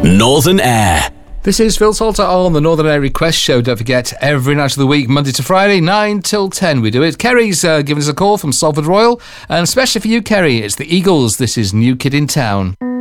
Northern Air. This is Phil Salter on the Northern Air Request Show. Don't forget, every night of the week, Monday to Friday, 9 till 10 we do it. Kerry's giving us a call from Salford Royal. And especially for you, Kerry, it's the Eagles. This is New Kid in Town.